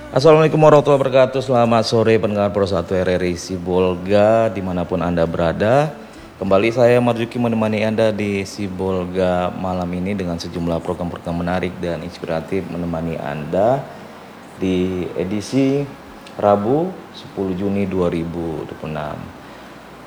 Assalamualaikum warahmatullahi wabarakatuh. Selamat sore pendengar Pro 1 RRI Sibolga dimanapun Anda berada. Kembali saya Marzuki menemani Anda di Sibolga malam ini dengan sejumlah program-program menarik dan inspiratif menemani Anda di edisi Rabu 10 Juni 2026.